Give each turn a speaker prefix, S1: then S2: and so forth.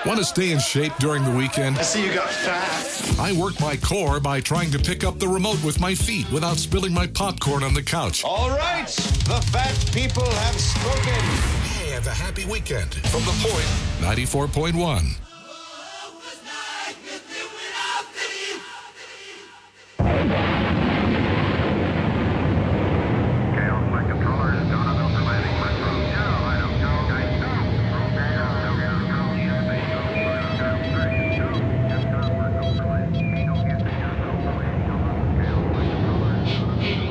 S1: Want to stay in shape during the weekend?
S2: I see you got fat.
S1: I work my core by trying to pick up the remote with my feet without spilling my popcorn on the couch.
S3: All right, the fat people have spoken.
S1: Hey, have a happy weekend. From The Point, 94.1.